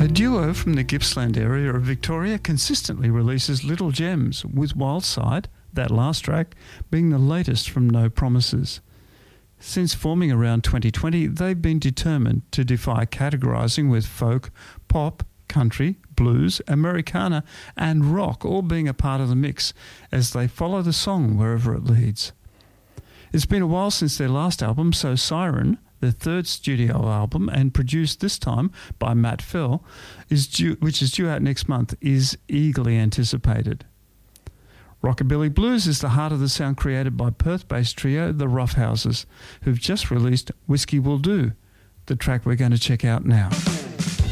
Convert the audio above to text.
A duo from the Gippsland area of Victoria consistently releases little gems, with Wildside, that last track, being the latest from No Promises. Since forming around 2020, they've been determined to defy categorising, with folk, pop, country, blues, Americana and rock all being a part of the mix as they follow the song wherever it leads. It's been a while since their last album, so Siren, their third studio album and produced this time by Matt Fell, which is due out next month, is eagerly anticipated. Rockabilly Blues is the heart of the sound created by Perth-based trio The Roughhouses, who've just released Whiskey Will Do, the track we're going to check out now.